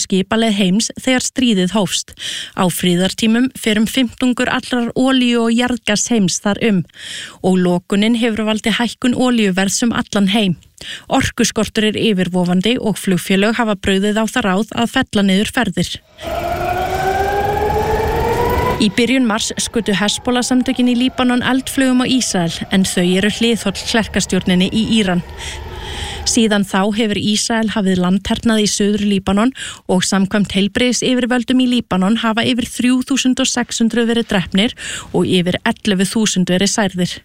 skipaleið heims þegar stríðið hófst. Á friðartímum fer 15 allrar olíu og jarðgas heims þar og lokunin hefur valdið hækkun olíuverðs allan heim. Orkuskortur yfirvofandi og flugfélög hafa brugðið á það ráð að fella niður ferðir. Í byrjun mars skutu Hezbollah-samtökin í Líbanon eldflugum á Ísrael en þau eru hliðholl klerkastjórninni í Íran. Síðan þá hefur Ísrael hafið landhernað í suður Líbanon og samkvæmt heilbrigðisyfirvöldum í Líbanon hafa yfir 3.600 verið drepnir og yfir 11.000 verið særðir.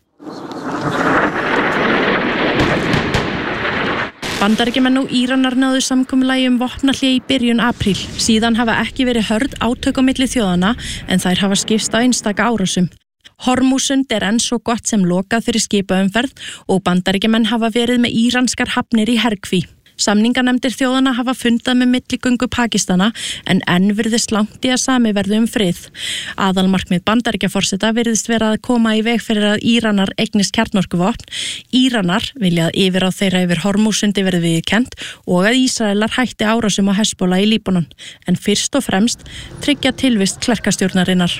Bandaríkjamenn og Íranar náðu samkomulagi vopnahlé í byrjun apríl. Síðan hafa ekki verið hörð átök á milli þjóðanna en þær hafa skipst á einstaka árásum. Hormúsund enn svo gott sem lokað fyrir skipaumferð og Bandaríkjamenn hafa verið með íranskar hafnir í herkví. Samninganefndir þjóðanna hafa fundað með milligöngu Pakistana en enn virðist langt í að samið verði frið. Aðalmarkmið Bandaríkjaforseta virðist vera að koma í veg fyrir að Íranar eignist kjarnorkuvopn. Íranar vilja að yfirráð þeirra yfir Hormúsundi verði viðurkennt og að Ísraelar hætti árásum á Hezbollah í Líbanon. En fyrst og fremst tryggja tilvist klerkastjórnarinnar.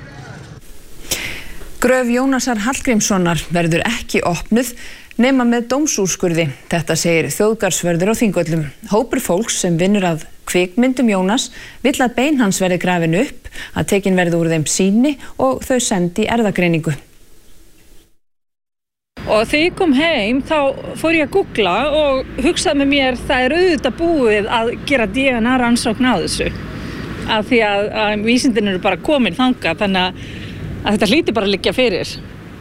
Gröf Jónasar Hallgrímssonar verður ekki opnuð nema með dómsúrskurði. Þetta segir þjóðgarðsvörður á Þingvöllum. Hópur fólks sem vinnur að kvikmyndum Jónas vill að bein hans verði grafin upp, að tekin verði úr þeim sýni og þau sendi í erfðagreiningu. Og þegar ég kom heim þá fór ég að googla og hugsaði með mér það auðvitað búið að gera DNA rannsókn á þessu. Af því að vísindin eru bara komin þangað þannig að þetta hlýtur bara að liggja fyrir.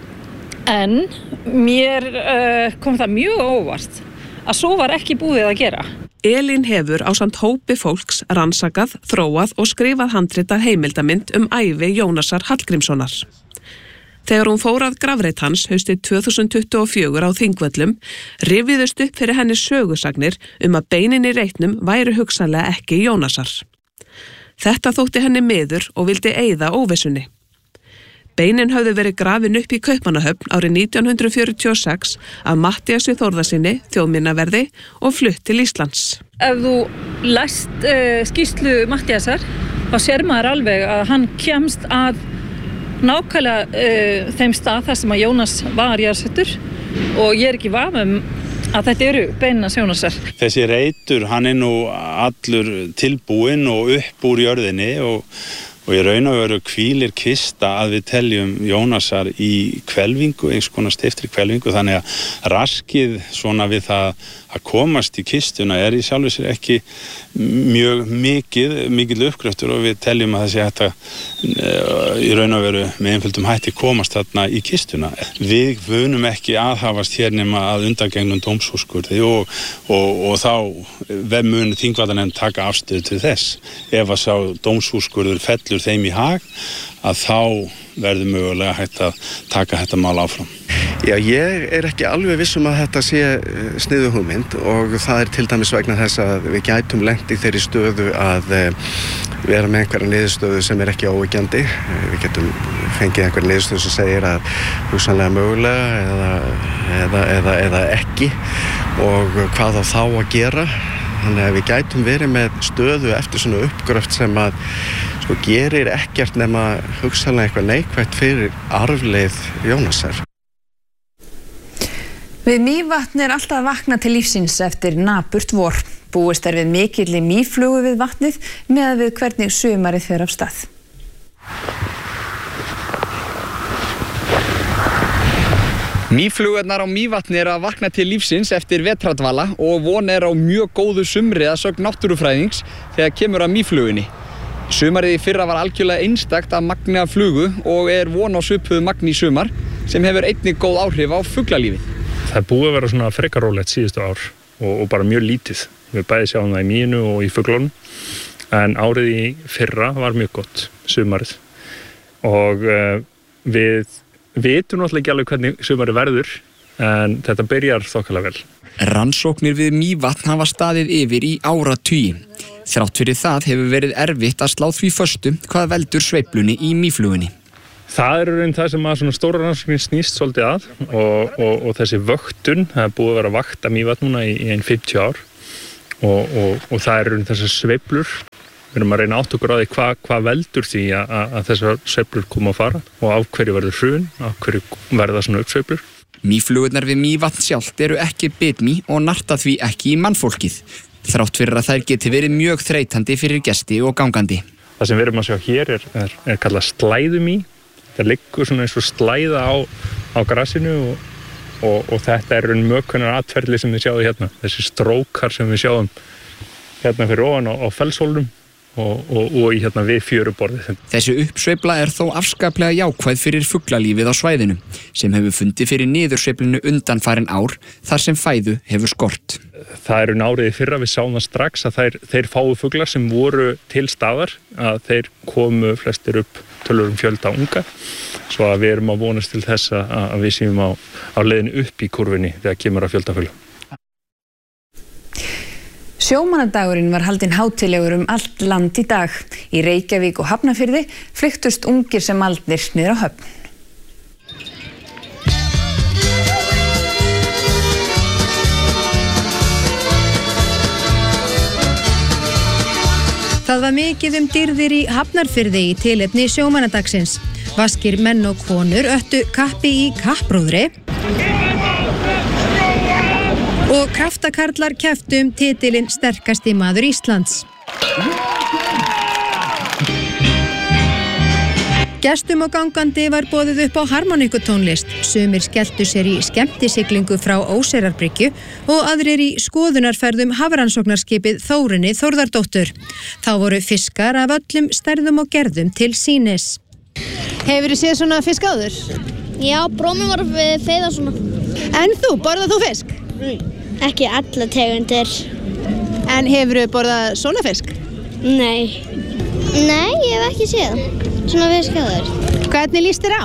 En mér kom það mjög óvart að svo var ekki búið að gera. Elín hefur ásamt hópi fólks rannsakað, þróað og skrifað handritað heimildamynd ævi Jónasar Hallgrímssonar. Þegar hún fór að grafreit hans haustið 2024 á Þingvöllum, rifjuðust upp fyrir henni sögusagnir að beinin í reitnum væru hugsanlega ekki Jónasar. Þetta þótti henni miður og vildi eyða óvissunni. Beinin höfðu verið grafin upp í Kaupmannahöfn árið 1946 af Matthíasi Þórðarsyni, þjóðminjaverði og flutt til Íslands. Ef þú lest skýrslu Matthíasar, þá sér maður alveg að hann kemst að nákvæmlega þeim stað þar sem að Jónas var jarðsettur og ég ekki vafa að þetta eru beinina Jónasar. Þessi reitur, hann nú allur tilbúinn og upp úr jörðinni og í raun og veru hvílir kista að við teljum Jónasar í hvelfingu, eins konar steyftri hvelfingu, þannig að raskið svona við það að komast í kistuna í sjálfu sér ekki mjög mikill uppgröftur og við teljum að það sé hægt að í raun og veru með einföldum hætti komast þarna í kistuna. Við vunum ekki aðhafast hér nema að undangengnum dómsúrskurði og þá mun þingvallanefnd taka afstöðu til þess. Ef að sá dómsúrskurður fellur þeim í hag, að þá verður mögulega hægt að taka þetta mál áfram. Já, ég ekki alveg viss að þetta sé sniðug hugmynd og það til dæmis vegna þess að við gætum lent í þeirri stöðu að vera með einhverja niðurstöðu sem ekki óyggjandi. Við getum fengið einhverja niðurstöðu sem segir að hugsanlega mögulega eða ekki og hvað þá að gera. Þannig að við gætum verið með stöðu eftir svona uppgröft sem að gerir ekkert nema hugsanlega eitthvað neikvætt fyrir arfleið Jónasar. Við Mývatn alltaf að vakna til lífsins eftir napurt vor. Búist við mikilli mýflugu við vatnið með við hvernig sumarið fer af stað. Mýflugurnar á Mývatni að vakna til lífsins eftir vetradvala og von á mjög góðu sumri að sögn náttúrufræðings þegar kemur að mýflugunni. Sumarið í fyrra var algjörlega einstakt að magna flugu og von á svipuðu magni í sumar sem hefur einnig góð áhrif á fuglalífið. Það búið að vera svona frekar rólegt síðustu ár og bara mjög lítið. Við bæði sjáum það í mýinu og í fuglunum en árið í fyrra var mjög gott, sumarið. Og við vitum náttúrulega ekki alveg hvernig sumarið verður en þetta byrjar þokkalega vel. Rannsóknir við Mývatn hafa staðið yfir í áratugi. Þrátt fyrir það hefur verið erfitt að slá því föstu hvað veldur sveiflunni í mýflugunni. Það raun það sem að svona stóra rannsóknin snýst svolítið að og þessi vöktun, það búið að vera að vakta Mývatn núna í 50 ár og það raun þessar sveiflur Við erum að reyna átt okkur á því hvað veldur því að þessar sveiflur koma að fara og af hverju verður hrun, af hverju verða svona uppsveiflur. Mýflugurnar við Mývatn sjálft eru ekki bitmý og narta því ekki í mannfólkið. Þrátt fyrir að þær geti verið mjög þreytandi fyrir gesti og gangandi. Það sem við erum að sjá hér er kallað slæðumý. Það liggur svona eins og slæða á grassinu og þetta er mökunar atferðli sem við sjáum hérna. Þessi strókar sem við sjáum hérna fyrir ofan á fellshólnum og í hérna við fjöruborðið. Þessi uppsveifla er þó afskaplega jákvæð fyrir fuglalífið á svæðinu sem hefur fundið fyrir niðursveiflinu undanfarin ár þar sem fæðu hefur skort. Það eru árið í fyrra, við sáum það strax að þeir fáu fuglar sem voru til staðar að þeir komu flestir upp tölurum fjölda unga svo að við erum að vonast til þess að við séum á leiðinu upp í kurvinni þegar kemur að fjölda fugla. Sjómannadagurinn var haldinn hátíðlegur allt land í dag. Í Reykjavík og Hafnarfirði flykktust ungir sem aldnir niður á höfn. Það var mikið dýrðir í Hafnarfirði í tilefni sjómannadagsins. Vaskir menn og konur öttu kappi í kappróðri og kraftakarlar kepptu titilinn sterkasti maður Íslands. Gestum og gangandi var boðið upp á harmoníkutónlist. Sumir skelltu sér í skemmtisiglingu frá Óseyrarbryggju og aðrir í skoðunarferðum hafrannsóknarskipið Þórunni Þórðardóttur. Þá voru fiskar af öllum stærðum og gerðum til sýnis. Hefurðu séð svona fisk áður? Já, bróminn var að veiða svona. En þú, borðað þú fisk? Ekki alla tegundir. En hefurðu borðað svona fisk? Nei. Nei, ég hef ekki séð svona fisk áður. Hvernig líst þér á?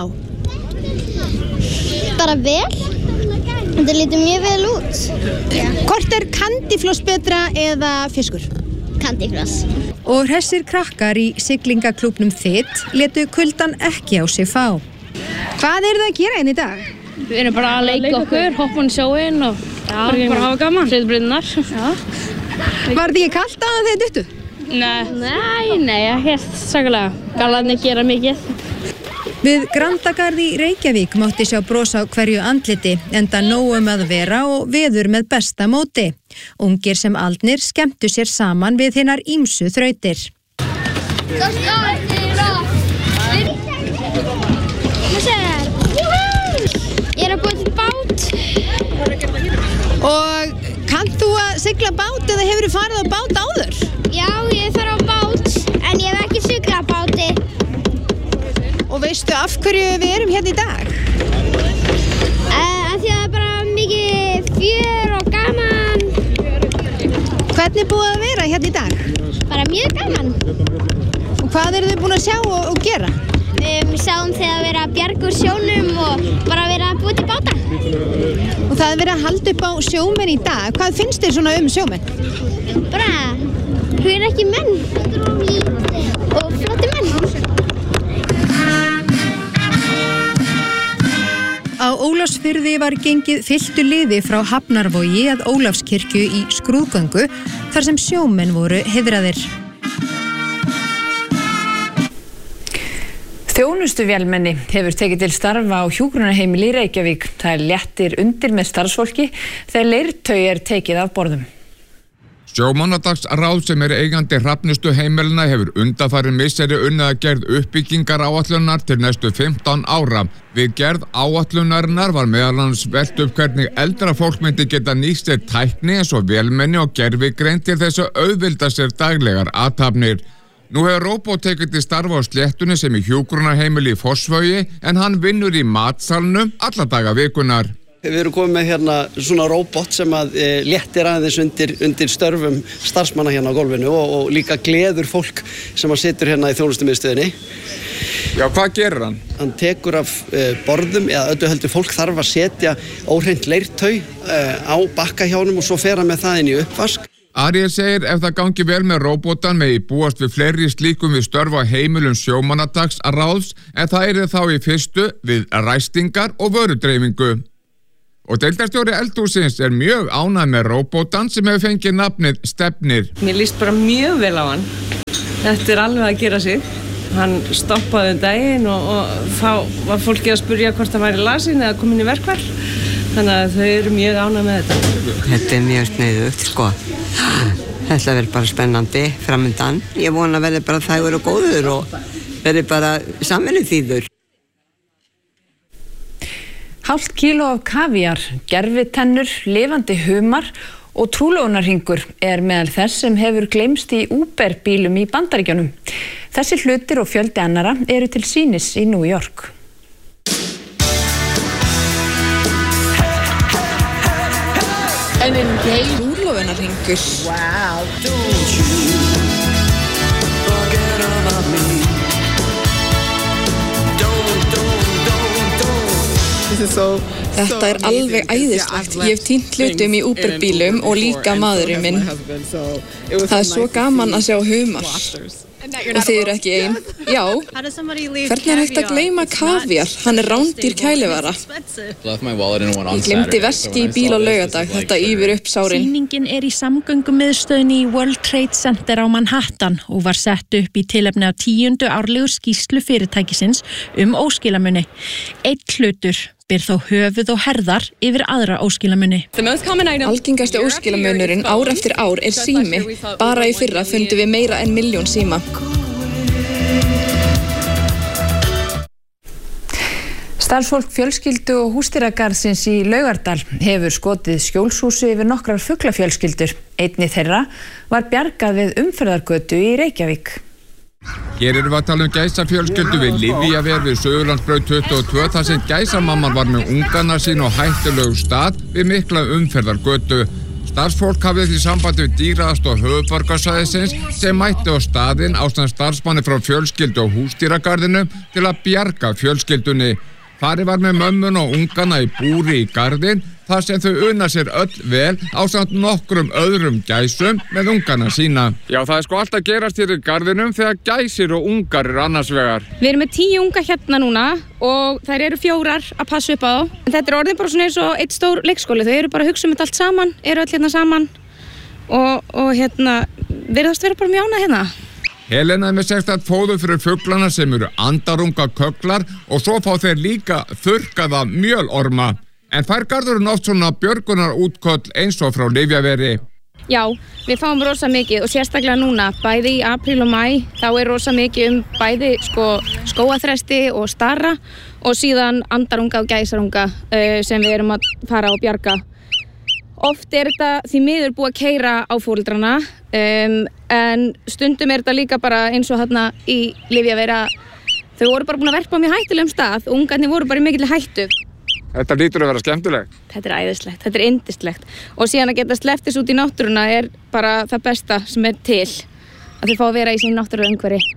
Bara vel. Þetta lítur mjög vel út. Hvort er kandifloss betra eða fiskur? Kandifloss. Og hressir krakkar í siglingaklúbnum Þitt létu kuldan ekki á sig fá. Hvað eru það að gera í dag? Við erum bara að leika okkur, hoppa í sjóinn og bara hafa gaman. Setbrunnar. Var þetta ekki kalt að þið duttu? Nei, ekkert sakalega. Gallarnir gera mikið. Við Grandagarð í Reykjavík mátti sjá bros á hverju andliti, enda nóg að vera og veður með besta móti. Ungir sem aldnir skemmtu sér saman við hinar ýmsu þrautir. Ég er að búa til bát. Og kannt þú að sigla bát eða hefurðu farið á bát áður? Já, ég hef farið á bát, en ég hef ekki siglað báti. Og veistu af hverju við erum hérna í dag? Af því að það er bara mikið fjör og gaman. Hvernig er búið að vera hérna í dag? Bara mjög gaman. Og hvað eru þið búin að sjá og gera? Við sáum þegar að vera að bjarga úr sjónum og bara vera að búa til báta. Og það er verið að halda upp á sjómenn í dag. Hvað finnst þér svona sjómenn? Bara, hugrekki menn og flotti menn. Á Ólafsfirði var gengið fylltu liði frá Hafnarvogi að Ólafskirkju í skrúðgöngu þar sem sjómenn voru heiðraðir. Þjónustuvélmenni hefur tekið til starfa á hjúkrunarheimili í Reykjavík. Það er léttir undir með starfsfólki þegar leirtau er tekið af borðum. Sjómannadagsráð sem er eigandi Hrafnistu heimilina hefur undanfarin misseri unnið að gerð uppbyggingar áætlunar til næstu 15 ára. Við gerð áætlunarinnar var meðal annars velt upp hvernig eldra fólk myndi geta nýtt sér tækni eins og vélmenni og gervigreind til þess að auðvelda sér daglegar athafnir. Nú hefur róbót tekið til starfa á Sléttunni sem í hjúkrunarheimili í Fossvogi en hann vinnur í matsalnum alla daga vikunar. Við erum komið með hérna svona róbót sem að léttir aðeins undir störfum starfsmanna hérna á gólfinu og líka gleður fólk sem að situr hérna í þjónustumiðstöðinni. Já, hvað gerir hann? Hann tekur af borðum eða öllu heldur fólk þarf að setja óhreint leirtau á bakkahjánum og svo fer hann með það inn í uppvask. Ariel segir ef það gangi vel með róbótan megi búast við fleiri slíkum við störf á heimilum sjómannadagsráðs en það er þá í fyrstu við ræstingar og vörudreifingu. Og deildarstjóri eldhússins er mjög ánægð með róbótan sem hefur fengið nafnið Stefnir. Mér líst bara mjög vel á hann Þetta alveg að gera sig. Hann stoppaði daginn og þá var fólki að spyrja hvort það væri lasin eða komin í verkfall. Þannig að þau eru mjög ánægð með þetta. Þetta mjög sniðugt, sko. Þetta verður bara spennandi framundan. Ég vona að verði bara þægur og góður og verði bara samvinnuþýður. Hálft kíló af kavíar, gervitennur, lifandi humar og trúlónarhingur meðal þess sem hefur gleymst í Uber-bílum í Bandaríkjunum. Þessi hlutir og fjöldi annara eru til sýnis í New York. En trúlónarhingur. Wow, don't you forget about me. Þetta alveg æðislegt. Ég hef týnt hlutum í Uber-bílum og líka maðurinn minn. Það svo gaman að sjá humar. Og þið eru ekki ein. Já, hvernig hægt að gleyma kavíar? Hann rándýr kælivara. Ég gleymdi veski í bíl á laugardag. Þetta ýfir upp sárin. Sýningin í samgöngumiðstöðinni í World Trade Center á Manhattan og var sett upp í tilefni af 10. árlegu skýrslu fyrirtækisins óskilamuni. Einn hlutur ber þó höfuð og herðar yfir aðra óskilamuni. Algengasti óskilamunurinn ár eftir ár sími. Bara í fyrra fundum við meira en 1 milljón síma. Starfsfólk fjölskyldu og húsdýragarðsins í Laugardal hefur skotið skjólshúsi yfir nokkrar fuglafjölskyldur. Einni þeirra var bjargað við umferðargötu í Reykjavík. Hér erum við að tala gæsafjölskyldu við Lyfjaver við Suðurlandsbraut 22 þar sem gæsamamman var með ungana sín á hættulegu stað við mikla umferðargötu. Starfsfólk hafði því sambandi við dýraaðstoð höfuðborgarsvæðisins sem mætti á staðinn ásamt starfsmanni frá fjölskyldu og húsdýragarðinu til að bjarga fjölskyldunni. Farið var með mömmun og ungana í búri í garðinn þar sem þau unna sér öll vel ásamt nokkrum öðrum gæsum með ungana sína. Já, það sko alltaf gerast hér í garðinum þegar gæsir og ungar annars vegar. Við erum með 10 unga hérna núna og þær eru 4 að passa upp á þá. En þetta orðin bara svona eins og eitt stór leikskóli. Þau eru bara að hugsa þetta allt saman, eru öll hérna saman og virðast vera bara mjög ánægð hérna. Helena með sérstakt fóður fyrir fuglana sem eru andarunga kögglar og svo fá þeir líka þurrkaða mjölorma. En fær garðurinn oft svona björgunar útköll eins og frá Lyfjaveri. Já, við fáum rosa mikið og sérstaklega núna, bæði í apríl og maí, þá rosa mikið bæði skógaþresti og starra og síðan andarunga og gæsarunga sem við erum að fara og bjarga. Oft þetta því miður búið að keyra á fóreldrana en stundum þetta líka bara eins og hérna í Lyfjaveri. Þau voru bara búin að verpa á mjög hættulegum stað og ungarnir voru bara í mikilli hættu. Þetta lítur að vera skemmtilegt. Þetta æðislegt, þetta yndislegt og síðan að geta sleppt þess út í náttúruna bara það besta sem til að þau fá að vera í sín náttúruumhverfi.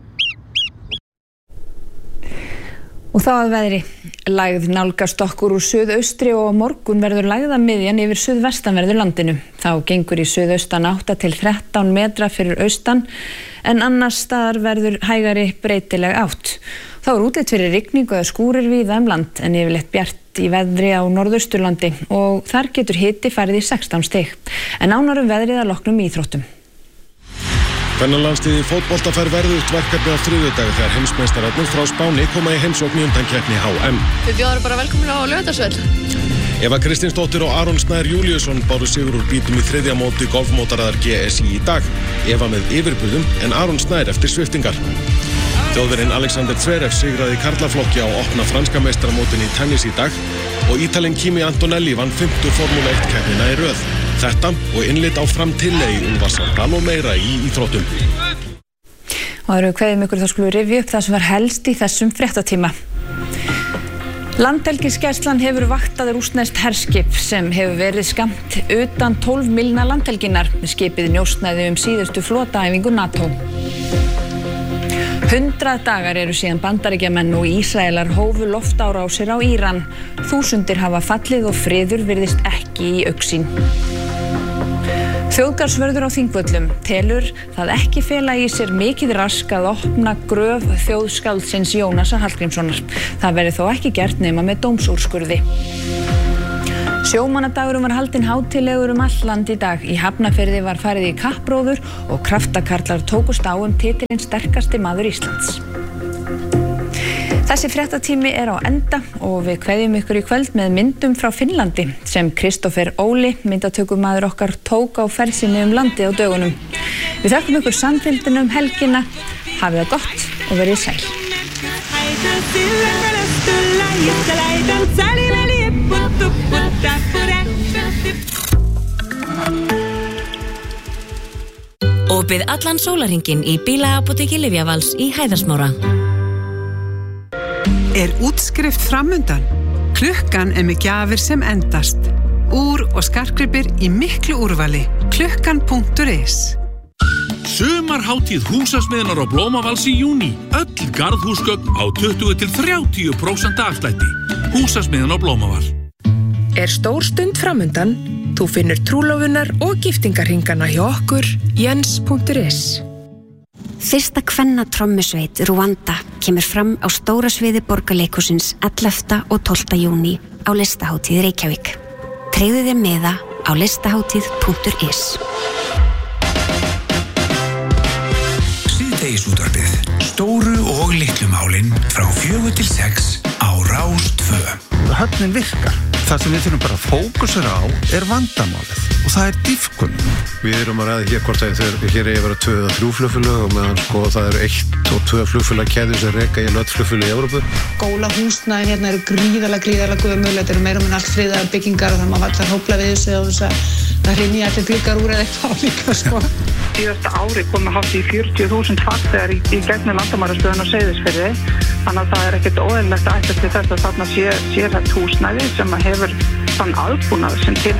Og þá að veðri. Lægð nálgast okkur úr suðaustri og á morgun verður lægðamiðjan yfir suðvestanverðu landinu. Þá gengur í suðaustan 8 til 13 metra fyrir austan en annars staðar verður hægari breytileg átt. Þá útlit fyrir rigningu eða skúrir víða land en yfirleitt bjart í veðri á norðausturlandi og þar getur hiti farið í 16 stig. En nánar veðrið að loknum íþróttum. Kvennalandsliðið í fótbolta fær verðugt verkefni á þriðjudaginn þegar heimsmeistararnir frá Spáni koma í heimsókn í undankeppni HM. Við bjóðum bara velkomin á Laugardalsvöll. Eva Kristinsdóttir og Aron Snær Júlíusson báru sigur úr býtum í þriðja móti golfmótaraðar GSI í dag. Eva með yfirburðum en Aron Snær eftir sviptingar. Þjóðverinn Alexander Zverev sigraði í karlaflokki á opna franska meistaramótinu í tennis í dag og Ítalinn Kimi Antonelli vann 5. Formúla 1 keppnina í röð. Þetta og innlit á framtillegi Úlfarsardal og meira í íþróttum. Og það kveðum ykkur þá skulum við rifja upp það sem var helst í þessum fréttatíma. Landhelgisgæslan hefur vaktað rússneskt herskip sem hefur verið skammt utan 12 milna landhelginnar. Skipið njósnaði síðustu flotaæfingu NATO. 100 dagar eru síðan Bandaríkjamenn og Ísraelar hófu loftárásir á Íran. Þúsundir hafa fallið og friður virðist ekki í augsýn. Þjóðgarðsvörður á Þingvöllum telur það ekki fela í sér mikið rask að opna gröf þjóðskáldsins Jónasar Hallgrímssonar. Það verði þó ekki gert nema með dómsúrskurði. Sjómannadagurum var haldinn hátíðlegur all land í dag. Í Hafnarfirði var farið í kappróður og kraftakarlar tókust á titilinn sterkasti maður Íslands. Þessi fréttatími á enda og við kveðjum ykkur í kvöld með myndum frá Finnlandi sem Kristoffer Óli, myndatökumaður okkar, tók á ferð sinni landið á dögunum. Við þökkum ykkur samfylgdina helgina. Hafið það gott og verið sæl. Opið allan sólarhringinn í bílaapóteki Lyfjavals í Hæðarsmára. Útskrift framundan. Klukkan með gjafir sem endast. Úr og skartgripir í miklu úrvali. Klukkan.is. Sumarhátíð húsasmiðnar á Blómavals í júní. Öll garðhúsgögn á 20-30% afslætti. Húsasmiðan á Blómaval. Stór stund framundan. Þú finnur trúlofunar og giftingarhringana hjá okkur, Jens.is. Fyrsta kvenna trommusveit Rwanda kemur fram á stóra sviði Borgarleikhússins 11. og 12. júní á Listahátíð Reykjavík. Tryggðu þér miða á listahátíð.is. Síðdegisútvarpið. Stóru og litlu málin frá 4 til 6 á Rás 2. Höfnin virkar. Það sem við þurfum bara að fókusera á vandamálið og það dýpkun. Við erum að ræða hér hvort hér eigi að vera 2 eða 3 flugfélög og meðan það eru 1 og 2 flugfélagkeðjur sem reka í öll flugfélög í Evrópu. Skólahúsnæðin hérna eru gríðarlega gömul, þetta eru meira og minna allt friðaðar byggingar og það má varla hrófla við þessu og þess að það hrynji allir gluggar úr eða eitthvað líka sko. Síðasta ári komu hátt í 40.000 farþegar í gegnum landamærastöðin á Seyðisfirði, þannig að það ekkert óeðlilegt að ætlast til þess að þarna sé þetta húsnæði sem hefur þann aðbúnað sem til